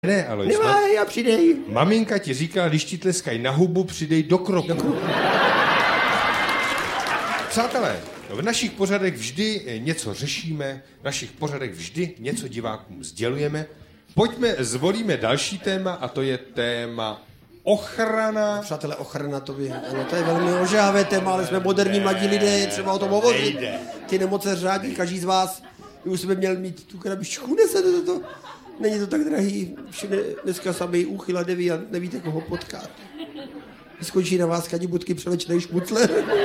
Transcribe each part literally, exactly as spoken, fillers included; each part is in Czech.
Ne, Alois. Nemaj a přidej. Maminka ti říkala, když ti tleskají na hubu, přidej do kroku. Do kroku. Přátelé, v našich pořadech vždy něco řešíme, v našich pořadech vždy něco divákům sdělujeme. Pojďme, zvolíme další téma a to je téma ochrana. Přátelé, ochrana to by, ano, to je velmi ožávé téma, ale jsme moderní mladí lidé, je třeba o tom hovořit. Ty nemoce řádí, každý z vás, už jsme měl mít tu krabičku, nese to, to, není to tak drahý, všude dneska samý úchyl a neví a nevíte, koho potkat. Skončí na vás kadibutky převlečnej šmucler.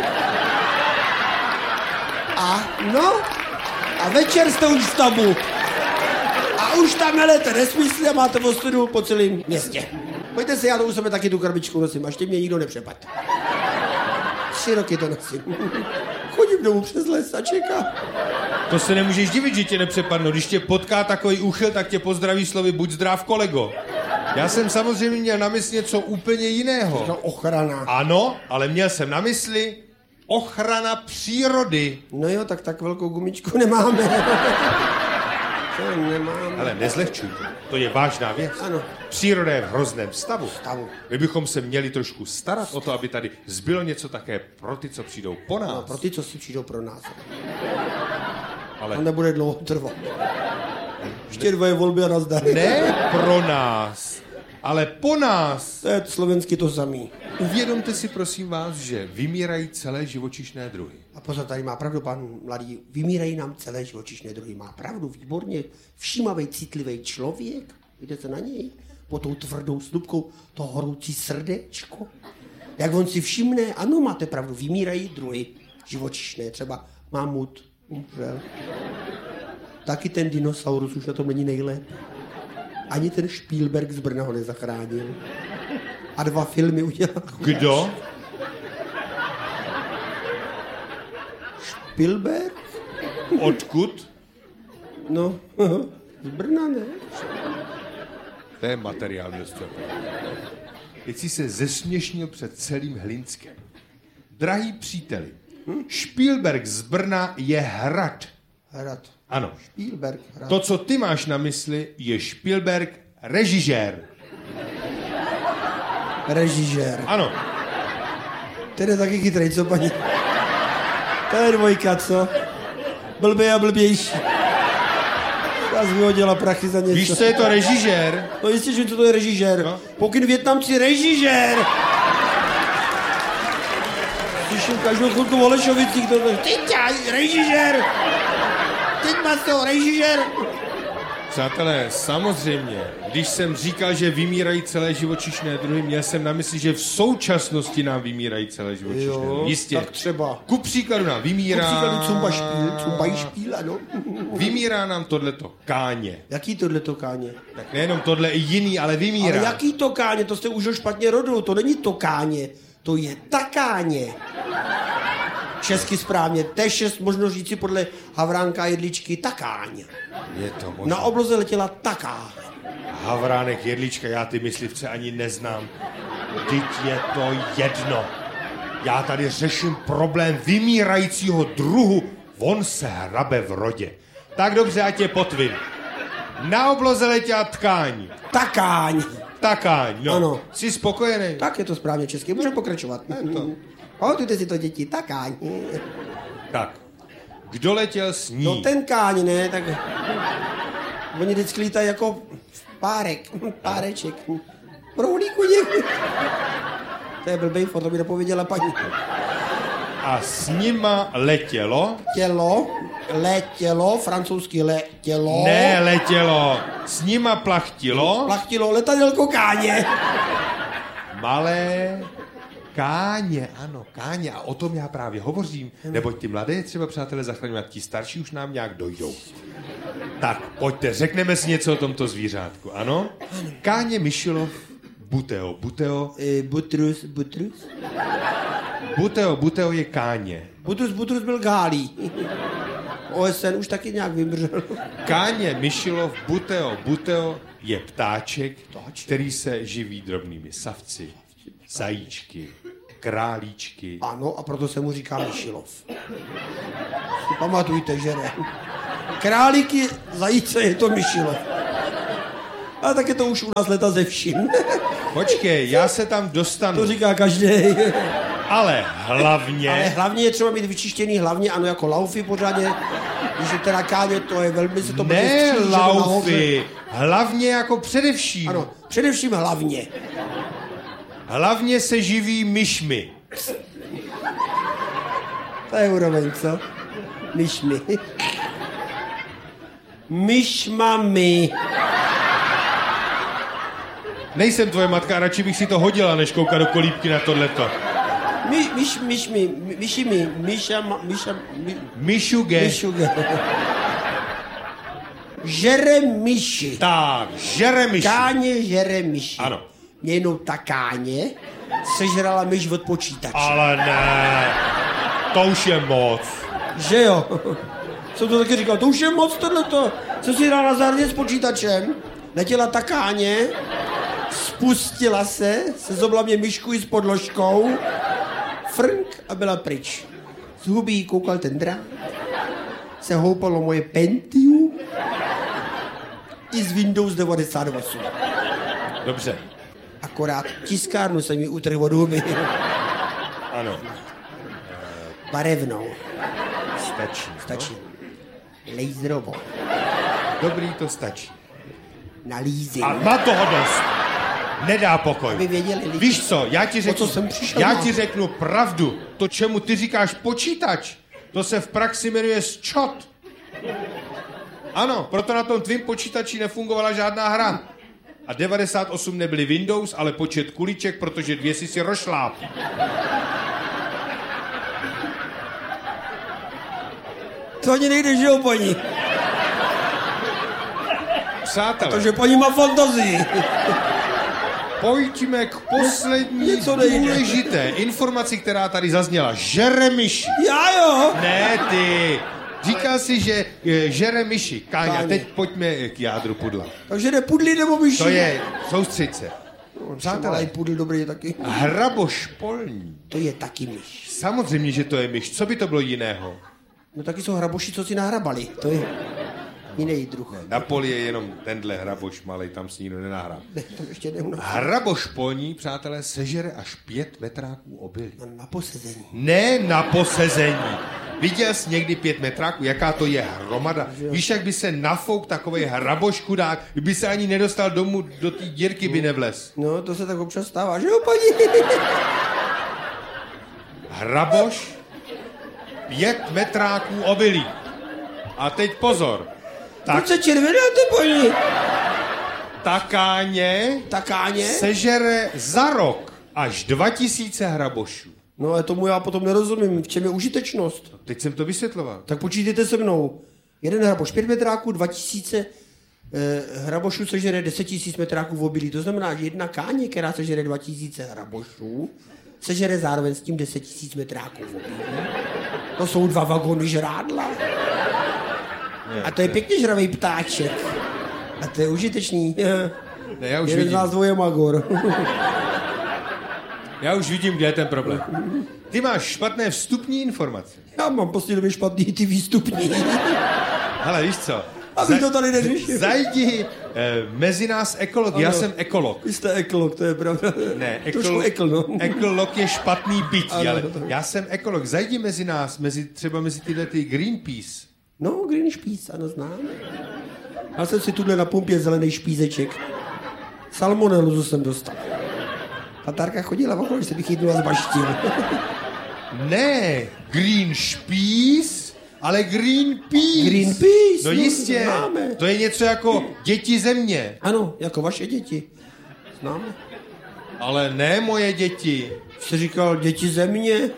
A no, a večer jste už v tabu. A už tam melete nesmysly a máte ostudu po celém městě. Pojďte si, já to u sebe taky tu krabičku nosím, až tě mě nikdo nepřepad. Tři roky to nosím. Chodím domů přes les a čekám. To se nemůžeš divit, že tě nepřepadnou. Když tě potká takový úchyl, tak tě pozdraví slovy buď zdrav, kolego. Já jsem samozřejmě měl na mysli něco úplně jiného. No, ochrana. Ano, ale měl jsem na mysli ochrana přírody. No jo, tak tak velkou gumičku nemáme. To nemáme. Ale nezlehčuj to. To je vážná věc. Ano. Příroda je v hrozném stavu. Stavu. My bychom se měli trošku starat o to, aby tady zbylo něco také pro ty, co přijdou po nás. No, pro ty, co si přijdou pro nás. Ale to nebude dlouho trvat. Ještě dvoje volby a nazdar. Ne pro nás, ale po nás. To je slovensky to samý. Uvědomte si, prosím vás, že vymírají celé živočišné druhy. A pozor, tady má pravdu pan mladý. Vymírají nám celé živočišné druhy. Má pravdu, výborně. Všímavý, citlivý člověk. Vidíte se na něj? Po tou tvrdou slupkou to horoucí srdéčko. Jak on si všimne, ano, máte pravdu, vymírají druhy živočišné. Třeba mamut, umřel. Taky ten dinosaurus už na tom není nejlépe. Ani ten Spielberg z Brna ho nezachránil. A dva filmy udělal. Kdo? Spielberg? Odkud? No, z Brna, ne? To je materiál, dostřel. Teď si se zesměšnil před celým Hlinskem. Drahý příteli, hm? Spielberg z Brna je hrad. Hrad. Ano. Spielberg, hrad. To, co ty máš na mysli, je Spielberg režisér. Režisér. Ano. Ten je taky chytrej, co paní? To je dvojka, co? Blbej a blbější. Já jsi vyhodila prachy za něco. Víš, co je to režisér? No jistě, že co to je režisér. No? Pokyn Vietnamci režisér. Slyším každou chvilku v Holešovicích, to je ty ťaj, režisér. Teď máš toho režisér. Přátelé, samozřejmě, když jsem říkal, že vymírají celé živočišné druhy, měl jsem na mysli, že v současnosti nám vymírají celé živočišné druhy. Jistě. Tak třeba. Ku příkladu nám vymírá... Ku příkladu cumbašpíl, cumbajšpíl, ano. Vymírá nám tohleto káně. Jaký tohleto káně? Tak nejenom tohle, i jiný, ale vymírá. Ale jaký to káně? To jste už ho špatně rodil, to není to káně, to je takáně. Česky správně, T šest možno říci podle Havránka a Jedličky takáň. Je to možná. Na obloze letěla takáň. Havránek, Jedlička, já ty myslivce ani neznám. Vždyť je to jedno. Já tady řeším problém vymírajícího druhu. On se hrabe v rodě. Tak dobře, ať je potvin. Na obloze letěla tkáň. Takáň. Takáň, no. Ano. Jsi spokojený? Tak je to správně česky, můžeme pokračovat. Je to. Pamatujte si to, děti, takáň. Tak, kdo letěl s ní? No ten káň, ne, tak... Oni vždycky lítají jako párek, páreček. Prohlíku někdy. To je blbej, to by nepověděla paní. A s nima letělo? Tělo, letělo, francouzsky letělo. Ne, letělo. S nima plachtilo? Plachtilo letadelko káně. Malé káně, ano, káně. A o tom já právě hovořím. Neboť ty mladé třeba, přátelé, zachraňovat, ti starší už nám nějak dojdou. Tak, pojďte, řekneme si něco o tomto zvířátku, ano? Káně Myšilov, Buteo. Buteo? E, butrus, butrus? Buteo, Buteo je káně. Butrus, butrus byl gálí. O S N už taky nějak vymřel. Káně Myšilov, Buteo, Buteo je ptáček, který se živí drobnými savci, zajíčky, králíčky. Ano, a proto se mu říká Myšilov. Si pamatujte, že ne. Králíky, zajíce, je to Myšilov. Ale tak je to už u nás leta ze vším. Počkej, já se tam dostanu. To říká každý. Ale hlavně... Ale hlavně je třeba mít vyčištěný hlavně, ano, jako laufy pořádně. Když je teda káně, to je velmi se to bude Ne střížet laufy, hlavně jako především. Ano, především hlavně. Hlavně se živí myšmi. To je úroveň, co? Myšmi. Myšmami. Nejsem tvoje matka, radši bych si to hodila, než koukat do kolíbky na tohleto. My, myš, myšmi, myšimi, myšama, myšam, my, Myšuge. myšuge. Žere myši. Tak, žere myši. Káně žere myši. Ano. Mě jenom ta káně sežrala myš od počítače. Ale ne, to už je moc. Že jo? Jsem to taky říkal, to už je moc tohleto. Co si hrál na zahradě s počítačem, letěla ta káně, spustila se, sezobla mě myšku i s podložkou, frnk a byla pryč. Z huby jí koukal ten drát, se houpalo moje Pentium i z Windows devadesát osm. Dobře. Akorát tiskárnu jsem jí utrhl od huby. Ano. Barevnou. Stačí. Stačí. Laserovou. Dobrý, to stačí. Na leasing. A má toho dost. Nedá pokoj. Aby věděli lidi. Víš co, já ti řeknu, co jsem přišel já na- ti řeknu pravdu. To, čemu ty říkáš počítač, to se v praxi jmenuje sčot. Ano, proto na tom tvým počítači nefungovala žádná hra. A devadesát osm nebyly Windows, ale počet kuliček, protože dvě si si rošláp. To ani nejde, že jo, paní? Přátelé, Takže paní má fantazii. pojďme k poslední Něco nejde. důležité informaci, která tady zazněla. Žere myši. Já jo. Ne ty. Říkal jsi, že e, žere myši. Káňa, Káňa. teď pojďme k jádru pudla. Takže jde pudlí nebo myši? To je, soustřeď se. Přátelé. Přátelé, Pudl dobrý je taky. hraboš polní. To je taky myš. Samozřejmě, že to je myš. Co by to bylo jiného? No taky jsou hraboši, co si nahrabali. To je jiný druh. Na poli je jenom tenhle hraboš malej, tam si nikdo nenahrá. Ne, to ještě neuná. Hraboš polní, přátelé, sežere až pět metráků obilí. Na posezení. Ne na posezení. Viděl jsi někdy pět metráků? Jaká to je hromada? Víš, jak by se nafouk takovej hraboš chudák, by se ani nedostal domů, do té dírky by nevlez. No, to se tak občas stává, že jo, paní? Hraboš, pět metráků obilí. A teď pozor. Tak Tak se červenáte, paní. takáně Takáně? sežere za rok až dva tisíce hrabošů. No, ale tomu já potom nerozumím. V čem je užitečnost? Teď jsem to vysvětloval. Tak počítejte se mnou. Jeden hraboš pět metráků, dva tisíce eh, hrabošů sežere deset tisíc metráků v obilí. To znamená, že jedna káně, která sežere dva tisíce hrabošů, sežere zároveň s tím deset tisíc metráků v obilí. To jsou dva vagony žrádla. A to je pěkně žravej ptáček. A to je užitečný. Ne, já už Jeden z vidím. nás dvoje magor. Já už vidím, kde je ten problém. Ty máš špatné vstupní informace. Já mám posledně špatný ty výstupní. Hele, víš co? Abych to tady neřešil. Zajdi eh, mezi nás ekolog. Já Ano. jsem ekolog. Vy jste ekolog, to je pravda. Ne, Trošku ekolo- ekl, no. ekolog je špatný byt, Ano, ale to- já jsem ekolog. Zajdi mezi nás, mezi, třeba mezi tyhle ty Greenpeace. No, green špíc, ano, znám. Já jsem si tuhle na pumpě zelený špízeček. Salmonellu jsem dostal. Tatárka chodila okolo, že se bych chytnula z baštin. Ne, Green Peace, ale Greenpeace. Greenpeace, No no, jistě, známe. to je něco jako děti země. Ano, jako vaše děti. Známe. Ale ne moje děti. Jste říkal děti země?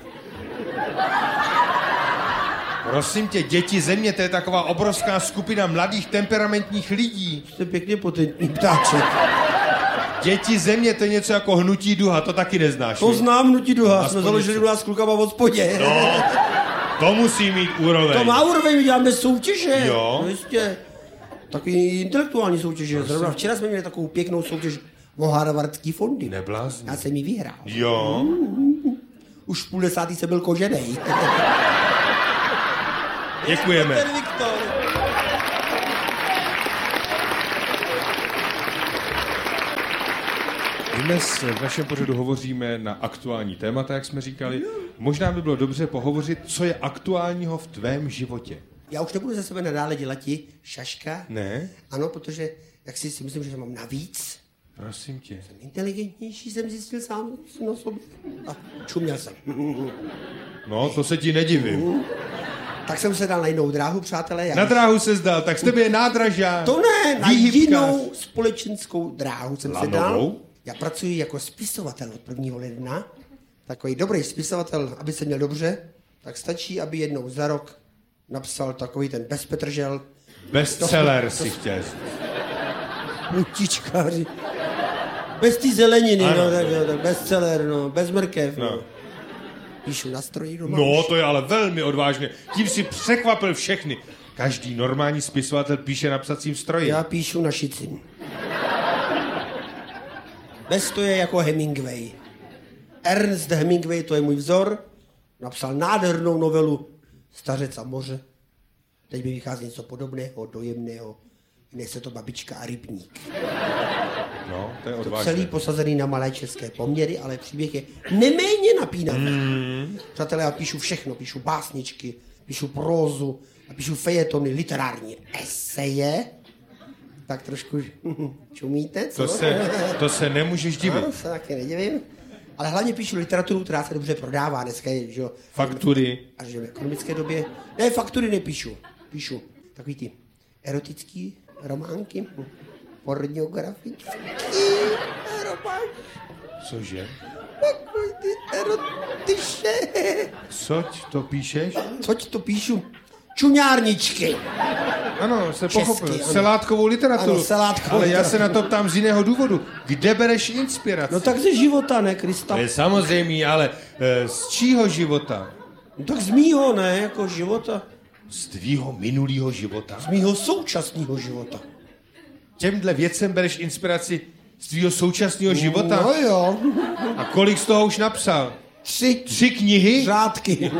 Prosím tě, děti země, to je taková obrovská skupina mladých temperamentních lidí. Jste pěkně potentní ptáček. Děti země, to je něco jako hnutí duha, to taky neznáš. To viď? znám, nutí duha. Aspoň Jsme založili něco. u nás s klukama v hospodě. No, to musí mít úroveň. To má úroveň, my děláme soutěže. Jo. No jistě. Taky intelektuální soutěže. Zrovna včera jsme měli takovou pěknou soutěž o harvardský fondy. Neblázni. Já jsem ji vyhrál. Jo, Už v půl desátý jsem byl koženej. děkujeme. Viktor. Dnes v našem pořadu hovoříme na aktuální témata, jak jsme říkali. Možná by bylo dobře pohovořit, co je aktuálního v tvém životě. Já už nebudu ze sebe nadále dělat ti šaška. Ne? Ano, protože jak si, si myslím, že mám navíc. Prosím tě. Jsem inteligentnější, jsem zjistil sám na sobě. A čuměl jsem. No, to se ti nedivím. Tak jsem se dal na jinou dráhu, přátelé. Já Na už... dráhu se zdal, tak z tebe je nádražák. To ne, na výhybkář. jinou společenskou dráhu jsem se dal. Lanovou? Já pracuji jako spisovatel od prvního ledna. Takový dobrý spisovatel, aby se měl dobře, tak stačí, aby jednou za rok napsal takový ten bezpetržel. Bestseller To- si to- chtěl. Putičkáři. Bez té zeleniny, Ano. no, tak, no, tak bestseller, no, bez mrkev, no. No. Píšu na stroji doma. No, už. to je ale velmi odvážné. Tím si překvapil všechny. Každý normální spisovatel píše na psacím stroji. Já píšu na šicím. Bez to je jako Hemingway. Ernest Hemingway, to je můj vzor, napsal nádhernou novelu Stařec a moře. Teď mi vychází něco podobného, dojemného. Jmenuje se to Babička a rybník. No, to je To odvážné. celý posazený na malé české poměry, ale příběh je neméně napínavý. Mm. Přátelé, já píšu všechno. Píšu básničky, píšu prózu, a píšu fejetony, literární eseje. Tak trošku čumíte, co? To se, to se nemůžeš divit. No, se taky nedivím. Ale hlavně píšu literaturu, která se dobře prodává dneska, je, že jo. Faktury. Až v ekonomické době. Ne, faktury nepíšu. Píšu takový ty erotický románky, pornografický románky. Cože? Takový ty erotiše. Coť to píšeš? Což to píšu? Čuňárničky. Ano, se Česky, pochopil. ano. Selátkovou literaturu. Ano, selátkovou Ale já literaturu. se na to ptám z jiného důvodu. Kde bereš inspiraci? No tak ze života, ne, Krista? To je samozřejmě, ale e, z čího života? No tak z mýho, ne, jako života. Z tvýho minulého života. Z mýho současného života. Těmhle věcem bereš inspiraci z tvýho současného života? No jo. A kolik z toho už napsal? Tři Tři knihy? řádky.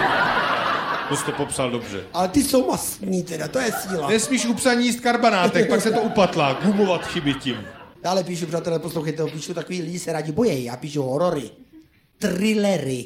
To jsi to popsal dobře. Ale ty jsou mastní teda, to je síla. Nesmíš u psaní jíst karbanátek, pak se to upatlá. Gumovat chyby tím. Dále píšu, přátelé, poslouchejte, píšu takový lidi se rádi bojejí. Já píšu horory, thrillery,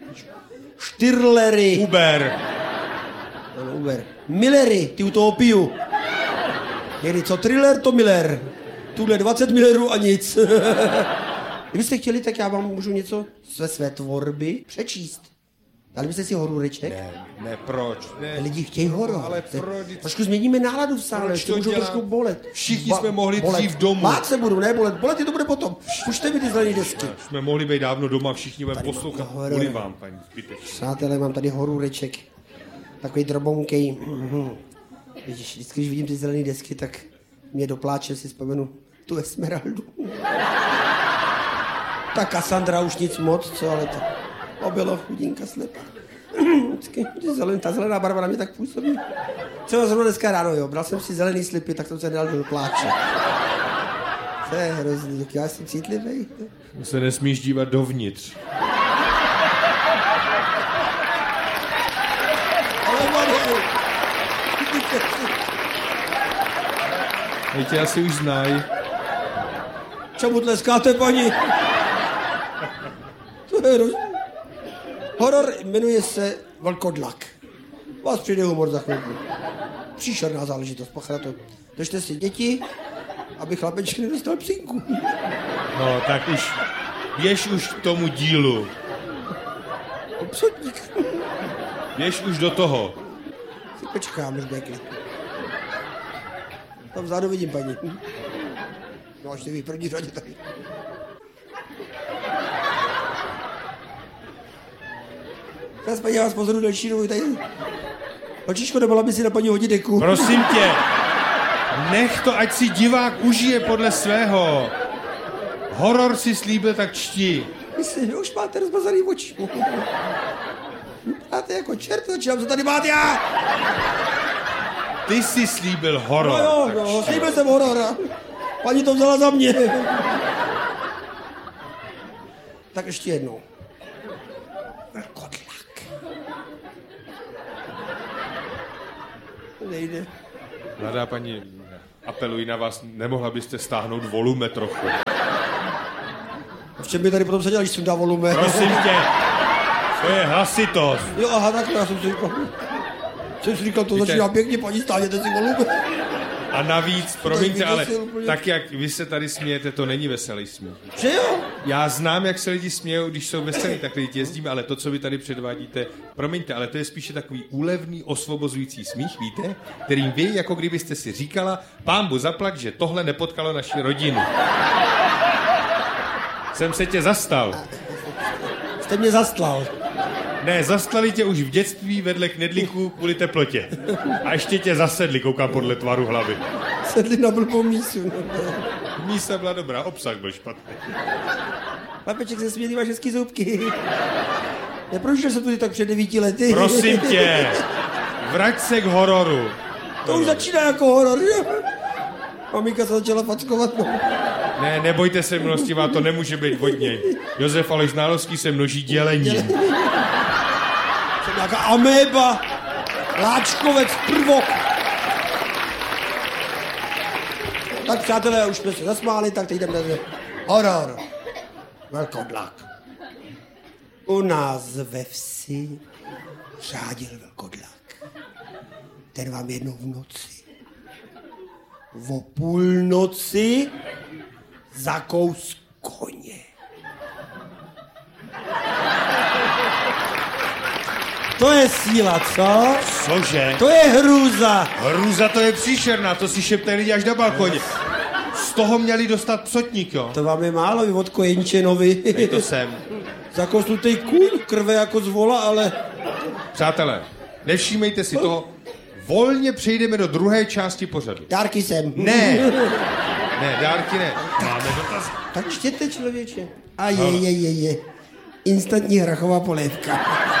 štyrlery, Uber. ano, Uber, Millery, ty u toho piju. Někdy co thriller, to Miller. Tuhle dvacet millerů a nic. Kdybyste chtěli, tak já vám můžu něco ze své tvorby přečíst. Dali byste si horůreček? Ne, ne, proč? Ne. Lidi chtějí horor. Ale proč? Trošku změníme náladu v sále, Proč ještě to můžou dělá? trošku bolet. Všichni jsme mohli dřív domů. Bát se budu, ne bolet. Bolet je to bude potom. Pušte mi ty zelený desky. Jsme mohli být dávno doma, všichni budeme poslouchat mám horor. kvůli vám, paní zbytečně. Přátelé, mám tady horůreček. Takový drobonkej. Mhm. Vidíš, vždycky, když vidím ty zelené desky, tak mě dopláče, si vzpomenu tu Esmeraldu. Ta Cassandra už nic moc, co, ale to obylo chudinka slepá. Vždycky, ty zelen, ta zelená barva na mě tak působí. Třeba zrovna dneska ráno, jo, bral jsem si zelený slipy, tak jsem se nedal do pláče. To je hrozný, jak já jsem citlivý. Se nesmíš dívat dovnitř. Ale Mario, Teď tě asi už znají. čemu tleskáte, paní? To je hrozný. Horor jmenuje se Vlkodlak. Vás přijde humor za chvilku. Příšerná záležitost, pacha na to. Držte si děti, aby chlapeček nedostal psínku. No, tak už běž už k tomu dílu. Obsodník. Běž už do toho. Si počkám, až bude klid. Tam vzadu vidím, paní. No, až ty v první řadě tady. Teraz, paní, já vás pozoru další dobu tady. Očičko, nemohla by si na paní hodit deku. Prosím tě, nech to, ať si divák užije podle svého. Horor si slíbil, tak čti. Myslím, že už máte rozmazaný oči. Máte jako čert, začínám se tady bát já. Ty jsi slíbil horor. No jo, tak no, čti. slíbil jsem horor. Paní to vzala za mě. Tak ještě jednou. Vlkodlak. Nejde. Mladá paní, apeluji na vás, nemohla byste stáhnout volume trochu. V čem by tady potom seděl, když jsem dal volumen? Prosím tě, to je hlasitost. Jo, aha, tak já jsem si říkal, jsem si říkal, to Víte, začíná pěkně, paní, stáhněte si volumen. A navíc, promiňte, ale vyděsil, tak, jak vy se tady smějete, to není veselý smích. Že jo? Já znám, jak se lidi smějou, když jsou veselí, tak lidi jezdíme, ale to, co vy tady předvádíte, promiňte, ale to je spíše takový úlevný, osvobozující smích, víte? Kterým vy, jako kdybyste si říkala, pánbu zaplať, že tohle nepotkalo naši rodinu. Jsem se tě zastal. Jste mě zastlal. Ne, zastlali tě už v dětství vedle knedlíků kvůli teplotě. A ještě tě zasedli, koukám podle tvaru hlavy. Sedli na blbou mísu. Mísa byla dobrá, obsah byl špatný. Chlapeček se smělý, máš hezký zubky. Neprošel jsem tudy tak před devíti lety. Prosím tě, vrať se k hororu. To už začíná jako horor, že? Maminka se začala fackovat. No. Ne, nebojte se, milostivá, to nemůže být od něj. Josef Aleš Nálovský se množí dělením. Jsem nějaká améba, láčkovec, prvok. Tak přátelé, už jsme se zasmáli, tak teď jdeme na horor. Velkodlak. U nás ve vsi řádil velkodlak. Ten vám jednou v noci, o půlnoci, zakous koně. To je síla, co? Cože? To je hrůza. Hrůza, to je příšerná, to si šeptají lidi až na balkoně. Z toho měli dostat psotník, jo? To vám je málo, vy od kojenčenovi. Dej to sem. Zakousnutej kůň, krve jako z vola, ale... Přátelé, nevšímejte si toho. Volně přejdeme do druhé části pořadu. Dárky sem. Ne. Ne, dárky ne. Máme dotaz. Tak čtěte, člověče. A je, je, je, je. Instantní hrachová polévka.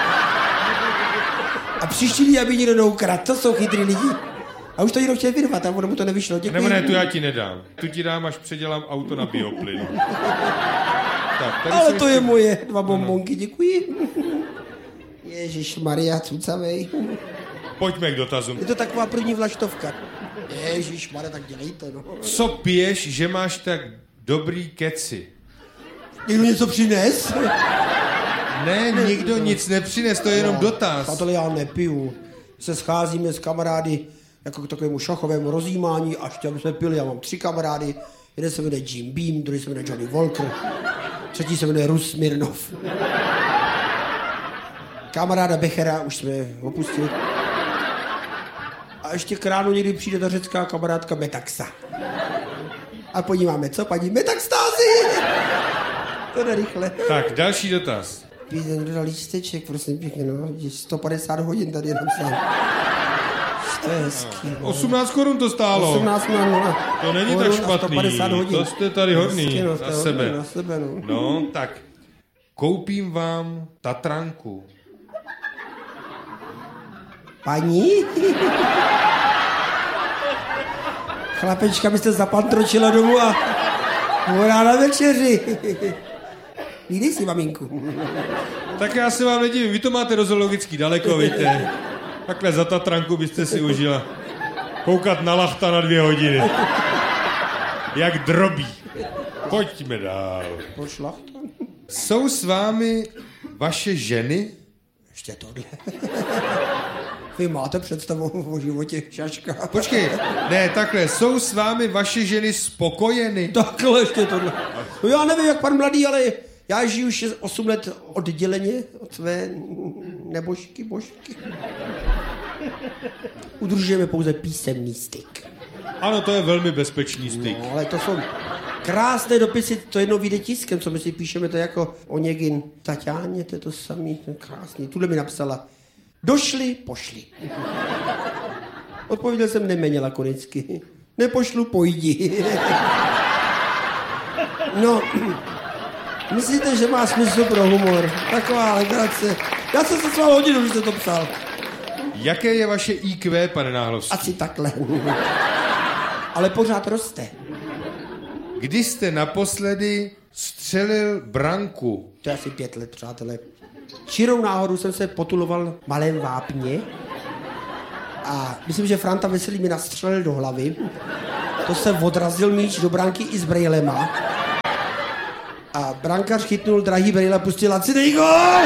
A přišli, aby někdo neukradl. To jsou chytrý lidi. A už to někdo chtěl vyrvat, a ono mu to nevyšlo. Děkuji. Nebo ne, tu já ti nedám. Tu ti dám, až předělám auto na bioplyn. Tak, tady Ale jsou to ještě- je moje. Dva bonbonky, děkuji. Ježišmarja, cucavej. Pojďme k dotazům. Je to taková první vlaštovka. Ježišmarja, tak dělejte, no. Co piješ, že máš tak dobrý keci? Někdo něco přines? Ne, nikdo nic nepřines, to je jenom dotaz. Přátelé, já nepiju. Se scházíme s kamarády jako k takovému šachovému rozjímání a ještě jsme pili. Já mám tři kamarády. Jeden se jmenuje Jim Beam, druhý se jmenuje Johnny Walker, třetí se jmenuje Rus Smirnov. Kamaráda Bechera už jsme opustili. A ještě k ránu někdy přijde ta řecká kamarádka Metaxa. A podíváme, co paní Metaxtázy? To jde rychle. Tak, další dotaz. Pízen dodal lísteček, prosím pěkně, no. Je sto padesát hodin tady jenom sám. To je hezký, no. osmnáct korun to stálo. osmnáct nula nula. To není tak Korun a špatný. sto padesát hodin. To jste tady hodný Hezky, no, na jste sebe. hodný Na sebe, no. No, tak koupím vám Tatranku. Paní? Chlapečka byste zapantročila domů a hurá na večeři. Lídej si, maminku. Tak já se vám nedivím, vy to máte do zoologický daleko, víte. Takhle za Tatranku byste si užila. Koukat na lachta na dvě hodiny. Jak drobí. Pojďme dál. Pošla. Jsou s vámi vaše ženy? Ještě tohle. Vy máte představu o životě šaška. Počkej, ne, takhle, jsou s vámi vaše ženy spokojeny? Takhle ještě tohle. No já nevím, jak pan mladý, ale já žiju už osm let odděleně od své nebožky, božky. Udržujeme pouze písemný styk. Ano, to je velmi bezpečný styk. No, ale to jsou krásné dopisy, to jednou vyjde tiskem, co my si píšeme, to je jako Oněgin. Taťáně, to je to samý, to je krásný. Tuhle mi napsala. Došli, pošli. Odpověděl jsem neméně lakonicky. Nepošlu, pojdi. No, myslíte, že má smysl pro humor? Taková legrace. Já jsem se svál hodinu, když jste to psal. Jaké je vaše í kvé, pane Náhlovský? Asi takhle. Ale pořád roste. Kdy jste naposledy střelil branku? To je asi pět let, přátelé. Čirou náhodou jsem se potuloval v Malém Vápně a myslím, že Franta Veselý mi nastřelil do hlavy. To se odrazil míč do bránky i s brejlema. A brankář chytnul drahý brejle, pustil lacinej gól!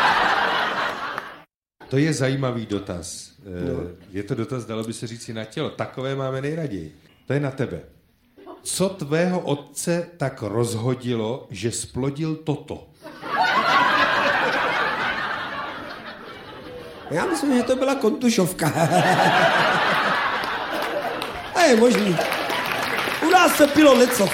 To je zajímavý dotaz. No. Je to dotaz, dalo by se říct, na tělo. Takové máme nejraději. To je na tebe. Co tvého otce tak rozhodilo, že splodil toto? Já myslím, že to byla kontušovka. A je možný. U nás se pilo lecos.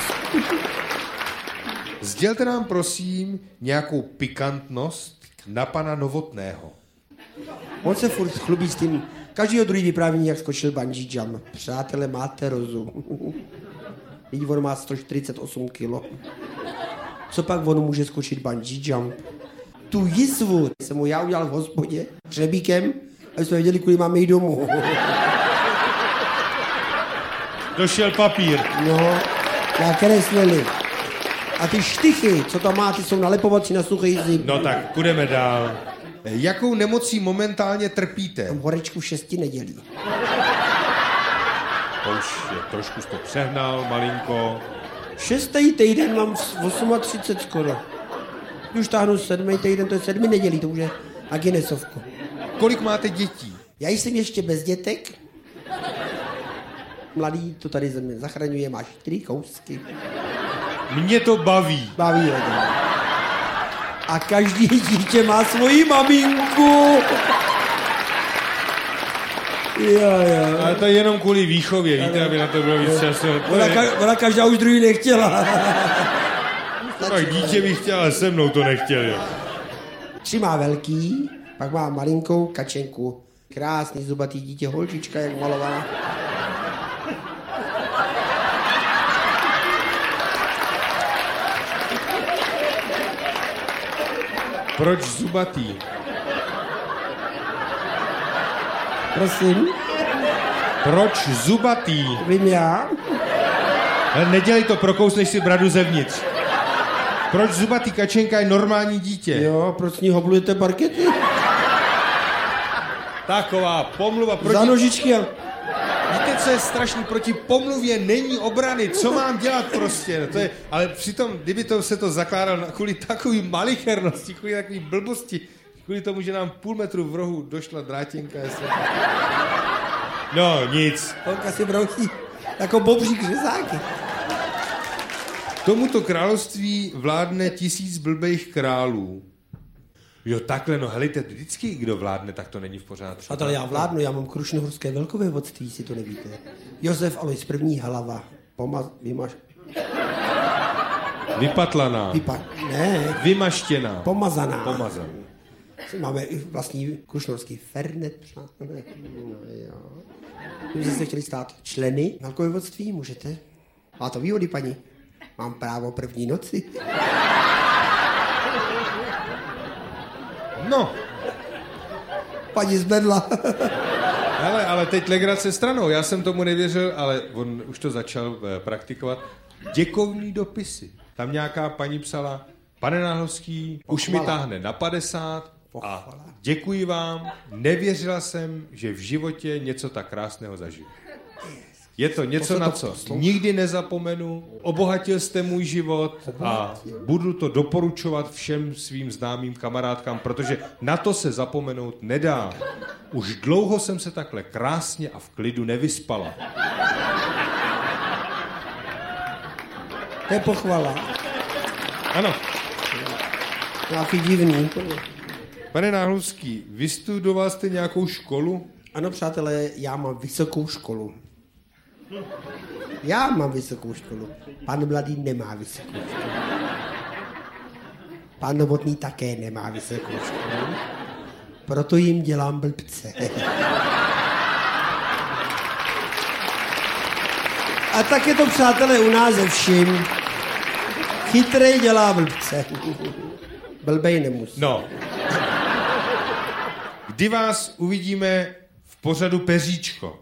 Sdělte nám, prosím, nějakou pikantnost na pana Novotného. On se furt chlubí s tím. Každýho druhý vypráví, jak skočil bungee jump. Přátelé, máte rozum. Vidí, on má sto čtyřicet osm kilo. Co pak on může skočit bungee jump? Tu jizvu jsem mu já udělal v hospodě hřebíkem, aby jsme věděli, kudy máme jít domů. Došel papír. No, já kreslili. A ty štychy, co tam má, ty jsou nalepovací na suchý zim. No tak, půjdeme dál. Jakou nemocí momentálně trpíte? Mám horečku v šesti nedělí. To už je, trošku jsi to přehnal, malinko. Šestý týden mám třicet osm skoro. Už táhnu sedmý týden, to je sedmi nedělí, to už je na Guinnessovku. Kolik máte dětí? Já jsem ještě bez dětek. Mladý to tady ze mě zachraňuje, máš čtyři kousky. Mě to baví. Baví ho to. A každý dítě má svoji maminku. Jo, jo. Ale to je jenom kvůli výchově, víte, aby na to bylo víc času. Ona, ka- ona každá už druhý nechtěla. Tak dítě bych chtěl, ale se mnou to nechtěl. Jo. Tři má velký, pak má malinkou kačenku. Krásný zubatý dítě, holčička, jak malovaná. Proč zubatý? Prosím, Proč zubatý? vím já. Ale nedělej to, prokousneš si bradu zevnitř. Proč zubatý? Kačenka je normální dítě. Jo, proč s ní hoblujete parkety? Taková pomluva proti... Za nožičky a... Víte, co je strašný? Proti pomluvě není obrany. Co mám dělat prostě? No to je, ale přitom, kdyby to se to zakládal na, kvůli takový malichernosti, kvůli takový blbosti, kvůli tomu, že nám půl metru v rohu došla drátěnka. Jestli... No, nic. Holka si brousí jako bobřík řezáky. Tomuto království vládne tisíc blbejch králů. Jo, takhle, no helejte, vždycky kdo vládne, tak to není v pořádku. A to já vládnu, já mám krušnohorské velkovévodství, si to nevíte. Josef Alois první hlava. Pomaz... Vymaž... Vypatlaná. Vypa... Ne, Vymaštěná. pomazaná. Pomazaná. Máme i vlastní krušnohorský fernet, přátelé. No jo. Kdybyste se chtěli stát členy velkovévodství, můžete. Má to výhody, paní. Mám právo první noci. No, Paní zbedla. hele, ale teď legrace stranou. Já jsem tomu nevěřil, ale on už to začal eh, praktikovat. Děkovný dopisy. Tam nějaká paní psala, pane Náhlovský, už mi táhne na padesát a děkuji vám, nevěřila jsem, že v životě něco tak krásného zažiju. Je to něco, na co nikdy nezapomenu, obohatil jste můj život a budu to doporučovat všem svým známým kamarádkám, protože na to se zapomenout nedá. Už dlouho jsem se takhle krásně a v klidu nevyspala. To je pochvala. Ano, Nějaký divný. pane Náhlovský, vystudoval jste nějakou školu? Ano, přátelé, já mám vysokou školu. Já mám vysokou školu. Pan Mladý nemá vysokou školu. Pan Novotný také nemá vysokou školu. Proto jim dělám blbce. A tak je to, přátelé, u nás ze vším. Chytrej dělá blbce. Blbej nemusí. No. Kdy vás uvidíme v pořadu Peříčko?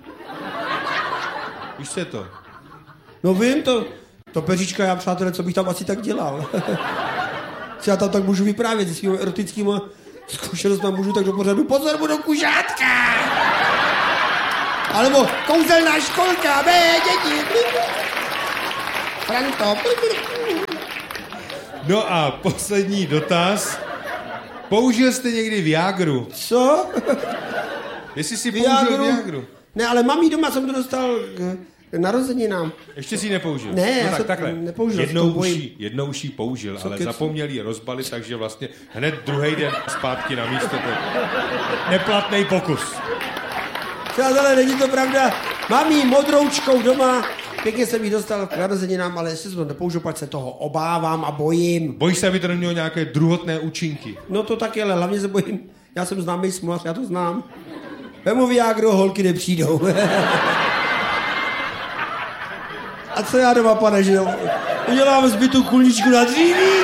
Víš se to? No vím, to, to peříčka, já, přátelé, co bych tam asi tak dělal. Co já tam tak můžu vyprávět s svými erotickými zkušenostmi, můžu tak do pořadu, pozor, budou kužátka! Alebo kouzelná školka, bé, děti! Franto! No a poslední dotaz. Použil jste někdy Viagru? Co? Jestli si použil Viagru? Ne, ale mamí doma jsem to dostal k narozeninám. Ještě si ji nepoužil? Ne, no, já tak jsem takhle. nepoužil. Jednou už, jí, jednou už jí použil, Co ale kec? zapomněl ji rozbalit, takže vlastně hned druhý den zpátky na místo. Neplatný pokus. Přátelé, není to pravda. Mám jí modroučkou doma, pěkně jsem jí dostal k narozeninám, ale ještě jsem to nepoužil, pak se toho obávám a bojím. Bojíš se, aby to nemělo nějaké druhotné účinky? No to taky, ale hlavně se bojím. Já jsem známý smolař, já to znám. Vemu Viagru, holky nepřijdou. A co já doma, pane, že jo? Udělám zbytou kulničku na dříví.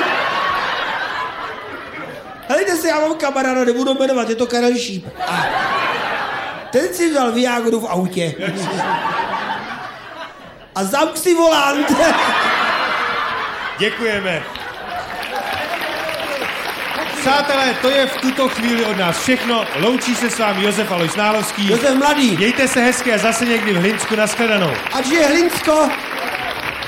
Helejte se, já mám kamaráda, nebudu jmenovat, je to Karel Šíp. A ten si vzal Viagru v autě. A zamk si volant. Děkujeme. Přátelé, to je v tuto chvíli od nás všechno. Loučí se s vámi Josef Alois Nálovský. Josef Mladý. Mějte se hezky a zase někdy v Hlinsku. Nashledanou. Ať je Hlinsko.